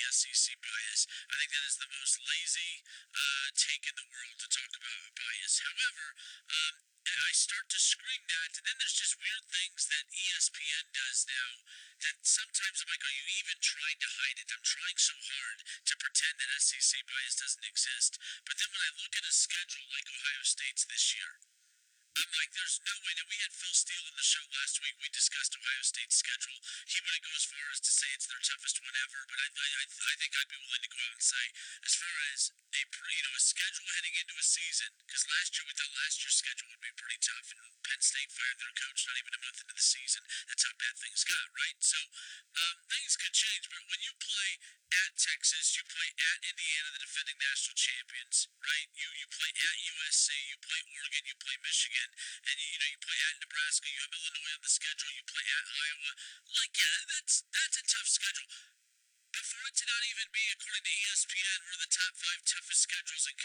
SEC bias. I think that is the most lazy take in the world to talk about bias. However, I start to scream that, and then there's just weird things that ESPN does now that sometimes I'm like, are you even trying to hide it? I'm trying so hard to pretend that SEC bias doesn't exist. But then when I look at a schedule like Ohio State's this year, I'm like, there's no way. Now, we had Phil Steele in the show last week. We discussed Ohio State's schedule. He wouldn't go as far as to say it's their toughest one ever, but I think I'd be willing to go out and say, as far as a schedule heading into a season, because last year we thought last year's schedule would be pretty tough, and Penn State fired their coach not even a month into the season. That's how bad things got, right? So things could change, but when you play at Texas, you play at Indiana, the defending national champions, right? You play at USC, you play Oregon, you play Michigan, and you play at Nebraska, you have Illinois on the schedule, you play at Iowa. Like, yeah, that's a tough schedule. For it to not even be, according to ESPN, one of the top 5 toughest schedules in